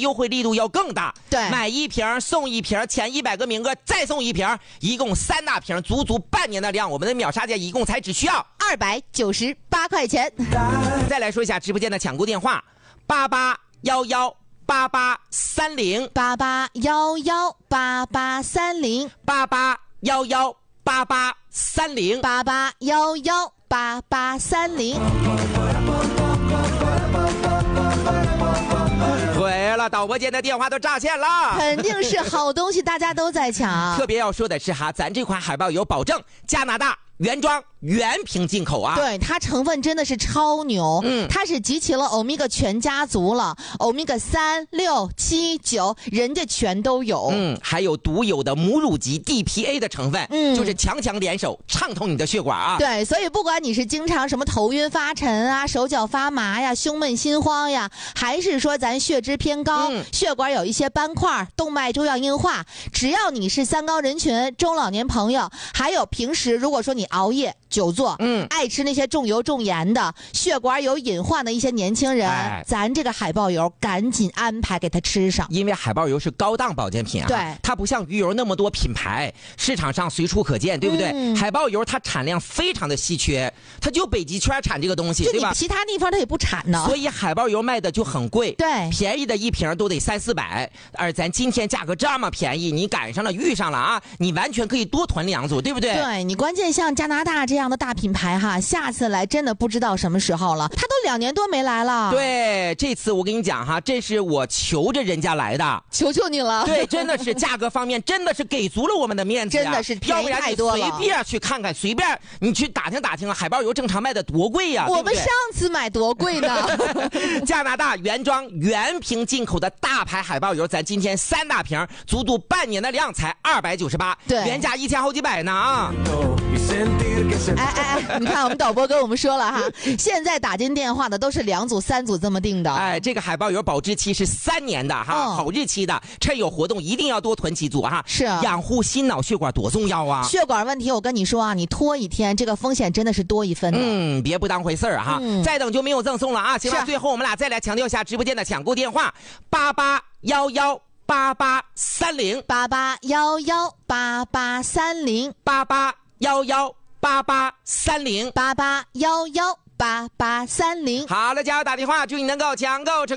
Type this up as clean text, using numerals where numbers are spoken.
优惠力度要更大。 对， 买一瓶送一瓶，前100个名额再送一瓶，一共3大瓶，足足半年的量。我们的秒杀价一共才只需要 298块钱。 再来说一下直播间的抢购电话：88118830 88118830 88118830 88118830。 对了，导播间的电话都炸线了， 肯定是好东西，大家都在抢。 特别要说的是哈，咱这款海豹油保证加拿大原装原瓶进口啊， 对，它成分真的是超牛，它是集齐了欧米伽全家族了，欧米伽3、6、7、9，人家全都有， 还有独有的母乳级 DPA 的成分，就是强强联手畅通你的血管啊。 对，所以不管你是经常什么头晕发沉啊、手脚发麻呀、胸闷心慌呀，还是说咱血脂偏高，血管有一些斑块、动脉粥样硬化，只要你是三高人群、中老年朋友，还有平时如果说你熬夜久坐，爱吃那些重油重盐的，血管有隐患的一些年轻人，咱这个海豹油赶紧安排给他吃上。 因为海豹油是高档保健品啊， 对， 它不像鱼油那么多品牌，市场上随处可见，对不对？海豹油它产量非常的稀缺，它就北极圈产这个东西，对吧？ 其他地方它也不产呢， 所以海豹油卖的就很贵， 对， 便宜的一瓶都得300-400，而咱今天价格这么便宜，你赶上了遇上了啊，你完全可以多囤2组，对不对？ 对，你关键像加拿大这样的大品牌哈，下次来真的不知道什么时候了，他都2年多没来了。 对，这次我跟你讲哈，这是我求着人家来的， 求求你了。 对，真的是价格方面真的是给足了我们的面子， 真的是便宜太多了。 要不然你随便去看看，随便你去打听打听，海豹油正常卖的多贵呀！ 我们上次买多贵呢？ 加拿大原装原瓶进口的大牌海豹油，咱今天3大瓶，足足半年的量才298， 对， 原价1000好几百呢啊！ 哎，你看我们导播跟我们说了哈，现在打进电话的都是2组3组这么定的。 哎，这个海豹油保质期是3年的哈，好日期的，趁有活动一定要多囤几组哈。 是， 养护心脑血管多重要啊！ 血管问题我跟你说啊，你拖一天，这个风险真的是多一分的。 别不当回事儿哈，再等就没有赠送了啊！行吧，最后我们俩再来强调一下直播间的抢购电话：88118830 88118830 88118830 88118830。 好了，加油打电话，祝你能够抢购成功。